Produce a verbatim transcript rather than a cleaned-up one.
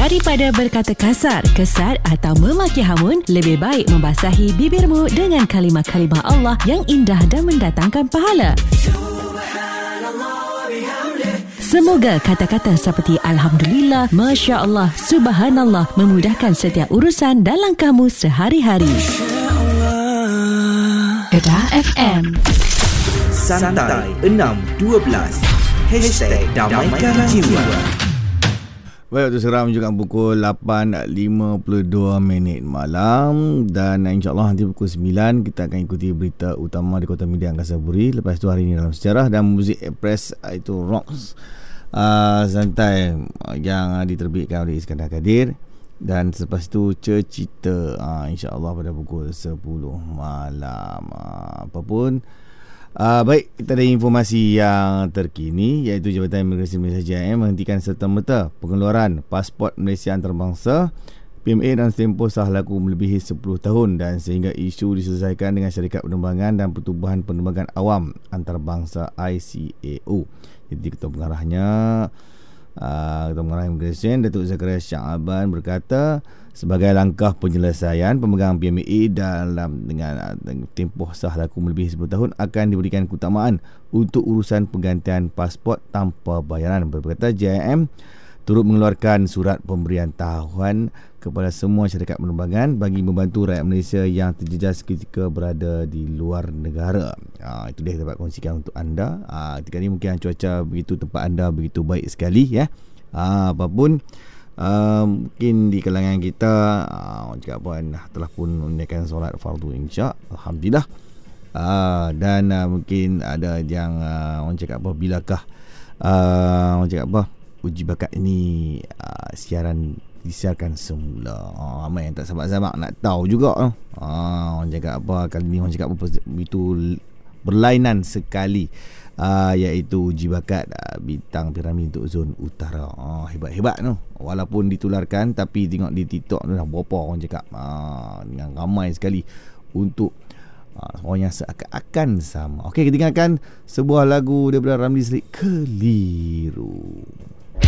Daripada berkata kasar, kesat atau memaki hamun, lebih baik membasahi bibirmu dengan kalimah-kalimah Allah yang indah dan mendatangkan pahala. Semoga kata-kata seperti Alhamdulillah, Masya Allah, Subhanallah memudahkan setiap urusan dalam kamu sehari-hari. Kedah F M. Santai enam dua belas Hashtag Damaikan Jiwa. Baik, waktu seram juga pukul lapan lima puluh dua minit malam. Dan insyaAllah nanti pukul sembilan kita akan ikuti berita utama di Kota Media Angkasa Puri. Lepas tu hari ini dalam sejarah dan muzik Express, itu Rocks uh, Santai yang diterbitkan oleh Iskandar Kadir. Dan selepas tu cerita uh, insyaAllah pada pukul sepuluh malam. uh, Apapun Uh, baik, kita ada informasi yang terkini, iaitu Jabatan Imigresen Malaysia J I M menghentikan serta-merta pengeluaran pasport Malaysia antarabangsa P M A dan tempoh sah laku melebihi sepuluh tahun, dan sehingga isu diselesaikan dengan Syarikat Penerbangan dan Pertubuhan Penerbangan Awam Antarabangsa I C A O. Jadi Ketua Pengarahnya uh, Ketua Pengarah Imigresen Datuk Zakaria Syaaban berkata, sebagai langkah penyelesaian pemegang P M A dalam dengan tempoh sah laku melebihi sepuluh tahun, akan diberikan keutamaan untuk urusan penggantian pasport tanpa bayaran. Berkata, J I M turut mengeluarkan surat pemberian tahuan kepada semua syarikat penerbangan bagi membantu rakyat Malaysia yang terjejas ketika berada di luar negara. Ha, itu dia dapat kongsikan untuk anda. Ha, ketika ini mungkin cuaca begitu, tempat anda begitu baik sekali ya. Ha, apapun Uh, mungkin di kalangan kita uh, orang cakap apa, nah, telah pun menunaikan solat fardu insya Alhamdulillah. uh, Dan uh, mungkin ada yang uh, orang cakap apa, bilakah uh, orang cakap apa, uji bakat ini uh, siaran disiarkan semula. uh, Ramai yang tak sabar-sabar nak tahu juga. uh, Orang cakap apa, kali ni orang cakap apa, itu berlainan sekali. Uh, iaitu uji bakat uh, bintang piramid untuk zon utara. uh, Hebat-hebat tu. Walaupun ditularkan, tapi tengok di TikTok tu dah berapa orang cakap uh, dengan ramai sekali untuk uh, orang yang seakan-akan sama. Okey, kita dengarkan sebuah lagu daripada Ramli Serik, Keliru.